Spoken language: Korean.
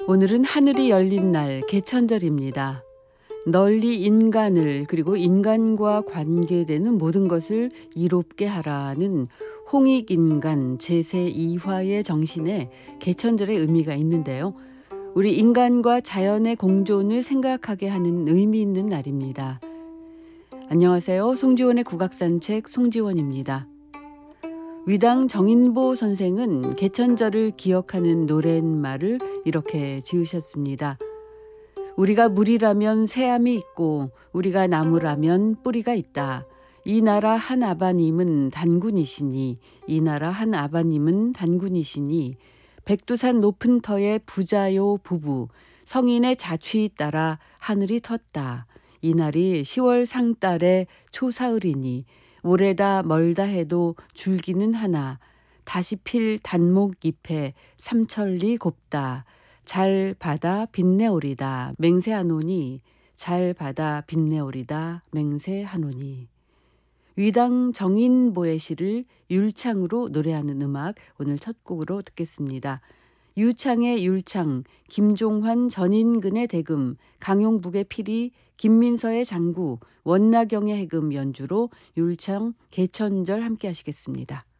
오늘은 하늘이 열린 날 개천절입니다. 널리 인간을 그리고 인간과 관계되는 모든 것을 이롭게 하라는 홍익인간 제2화의 정신에 개천절의 의미가 있는데요. 우리 인간과 자연의 공존을 생각하게 하는 의미 있는 날입니다. 안녕하세요. 송지원의 국악산책 송지원입니다. 위당 정인보 선생은 개천절을 기억하는 노랫말을 이렇게 지으셨습니다. 우리가 물이라면 새암이 있고 우리가 나무라면 뿌리가 있다. 이 나라 한 아바님은 단군이시니 이 나라 한 아바님은 단군이시니 백두산 높은 터에 부자요 부부 성인의 자취 따라 하늘이 텄다. 이날이 10월 상달에 초사흘이니 오래다 멀다 해도 줄기는 하나 다시 필 단목잎에 삼천리 곱다. 잘 받아 빛내오리다 맹세하노니 잘 받아 빛내오리다 맹세하노니. 위당 정인보의 시를 율창으로 노래하는 음악 오늘 첫 곡으로 듣겠습니다. 유창의 율창, 김종환 전인근의 대금, 강용북의 피리, 김민서의 장구, 원나경의 해금 연주로 율창 개천절 함께 하시겠습니다.